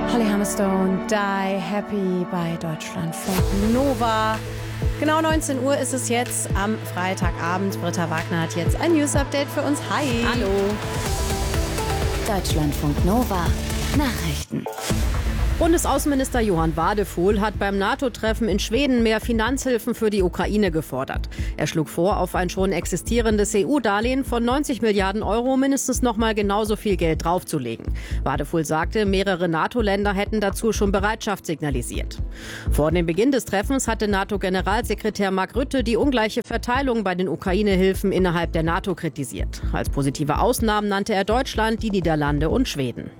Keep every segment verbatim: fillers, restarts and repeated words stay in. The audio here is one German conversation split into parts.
Holly Hammerstone, Die Happy bei Deutschlandfunk Nova. Genau neunzehn Uhr ist es jetzt am Freitagabend. Britta Wagner hat jetzt ein News-Update für uns. Hi. Hallo. Deutschlandfunk Nova. Nachrichten. Bundesaußenminister Johann Wadefuhl hat beim NATO-Treffen in Schweden mehr Finanzhilfen für die Ukraine gefordert. Er schlug vor, auf ein schon existierendes E U-Darlehen von neunzig Milliarden Euro mindestens noch mal genauso viel Geld draufzulegen. Wadefuhl sagte, mehrere NATO-Länder hätten dazu schon Bereitschaft signalisiert. Vor dem Beginn des Treffens hatte NATO-Generalsekretär Mark Rutte die ungleiche Verteilung bei den Ukraine-Hilfen innerhalb der NATO kritisiert. Als positive Ausnahmen nannte er Deutschland, die Niederlande und Schweden.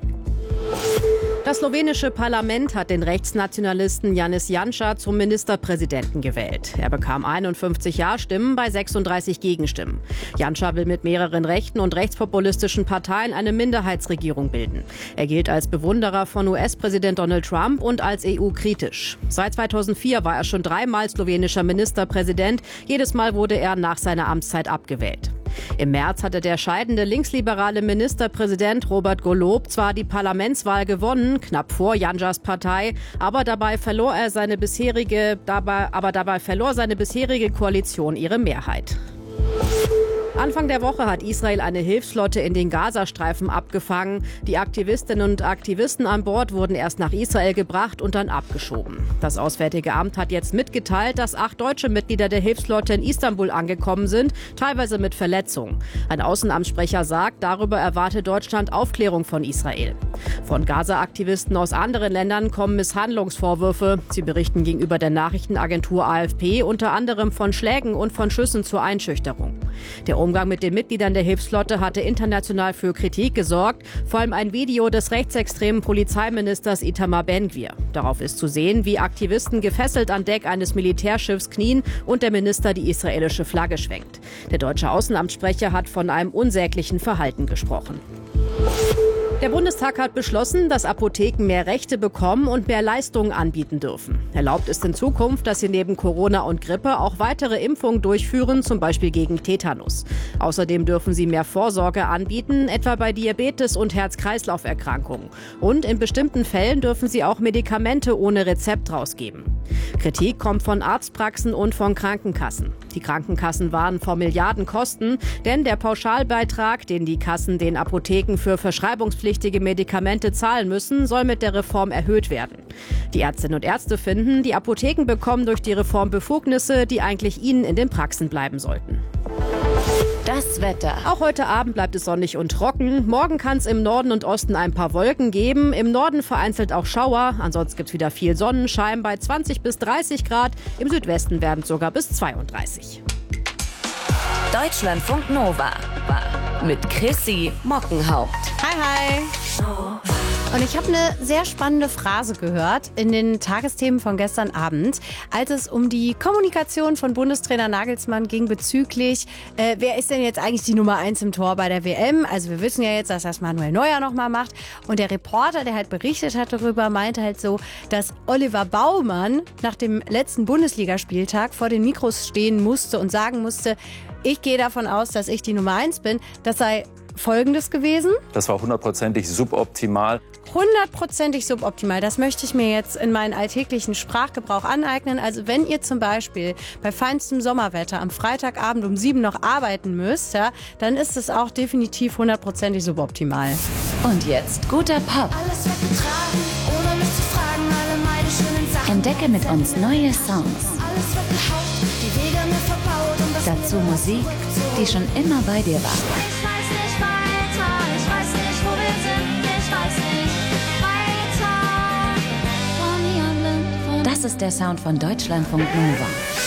Das slowenische Parlament hat den Rechtsnationalisten Janez Janša zum Ministerpräsidenten gewählt. Er bekam einundfünfzig Ja-Stimmen bei sechsunddreißig Gegenstimmen. Janša will mit mehreren rechten und rechtspopulistischen Parteien eine Minderheitsregierung bilden. Er gilt als Bewunderer von U S-Präsident Donald Trump und als E U-kritisch. Seit zweitausendvier war er schon dreimal slowenischer Ministerpräsident. Jedes Mal wurde er nach seiner Amtszeit abgewählt. Im März hatte der scheidende linksliberale Ministerpräsident Robert Golob zwar die Parlamentswahl gewonnen, knapp vor Janšas Partei, aber dabei verlor er seine bisherige, dabei, aber dabei verlor seine bisherige Koalition ihre Mehrheit. Anfang der Woche hat Israel eine Hilfsflotte in den Gazastreifen abgefangen. Die Aktivistinnen und Aktivisten an Bord wurden erst nach Israel gebracht und dann abgeschoben. Das Auswärtige Amt hat jetzt mitgeteilt, dass acht deutsche Mitglieder der Hilfsflotte in Istanbul angekommen sind, teilweise mit Verletzungen. Ein Außenamtssprecher sagt, darüber erwarte Deutschland Aufklärung von Israel. Von Gaza-Aktivisten aus anderen Ländern kommen Misshandlungsvorwürfe. Sie berichten gegenüber der Nachrichtenagentur A F P unter anderem von Schlägen und von Schüssen zur Einschüchterung. Der Umgang mit den Mitgliedern der Hilfsflotte hatte international für Kritik gesorgt, vor allem ein Video des rechtsextremen Polizeiministers Itamar Ben-Gvir. Darauf ist zu sehen, wie Aktivisten gefesselt an Deck eines Militärschiffs knien und der Minister die israelische Flagge schwenkt. Der deutsche Außenamtssprecher hat von einem unsäglichen Verhalten gesprochen. Der Bundestag hat beschlossen, dass Apotheken mehr Rechte bekommen und mehr Leistungen anbieten dürfen. Erlaubt ist in Zukunft, dass sie neben Corona und Grippe auch weitere Impfungen durchführen, zum Beispiel gegen Tetanus. Außerdem dürfen sie mehr Vorsorge anbieten, etwa bei Diabetes und Herz-Kreislauf-Erkrankungen. Und in bestimmten Fällen dürfen sie auch Medikamente ohne Rezept rausgeben. Kritik kommt von Arztpraxen und von Krankenkassen. Die Krankenkassen warnen vor Milliardenkosten, denn der Pauschalbeitrag, den die Kassen den Apotheken für verschreibungspflichtige Medikamente zahlen müssen, soll mit der Reform erhöht werden. Die Ärztinnen und Ärzte finden, die Apotheken bekommen durch die Reform Befugnisse, die eigentlich ihnen in den Praxen bleiben sollten. Das Wetter. Auch heute Abend bleibt es sonnig und trocken. Morgen kann es im Norden und Osten ein paar Wolken geben. Im Norden vereinzelt auch Schauer. Ansonsten gibt es wieder viel Sonnenschein bei zwanzig bis dreißig Grad. Im Südwesten werden es sogar bis zweiunddreißig. Deutschlandfunk Nova. Mit Chrissy Mockenhaupt. Hi, hi. Und ich habe eine sehr spannende Phrase gehört in den Tagesthemen von gestern Abend, als es um die Kommunikation von Bundestrainer Nagelsmann ging bezüglich, äh, wer ist denn jetzt eigentlich die Nummer eins im Tor bei der W M? Also wir wissen ja jetzt, dass das Manuel Neuer nochmal macht. Und der Reporter, der halt berichtet hat darüber, meinte halt so, dass Oliver Baumann nach dem letzten Bundesligaspieltag vor den Mikros stehen musste und sagen musste, ich gehe davon aus, dass ich die Nummer eins bin. Das sei Folgendes gewesen. Das war hundertprozentig suboptimal. Hundertprozentig suboptimal. Das möchte ich mir jetzt in meinen alltäglichen Sprachgebrauch aneignen. Also wenn ihr zum Beispiel bei feinstem Sommerwetter am Freitagabend um sieben noch arbeiten müsst, ja, dann ist es auch definitiv hundertprozentig suboptimal. Und jetzt guter Pop. Alles weggetragen, ohne mich zu fragen, alle meine schönen Sachen. Entdecke mit uns neue Songs. Alles weggehauen, die Wege mir verbaut und das Dazu Musik, die schon immer bei dir war. Ich weiß nicht weiter, ich weiß nicht, wo wir sind, ich weiß nicht weiter. Von hier blind, von Das ist der Sound von Deutschlandfunk Nova.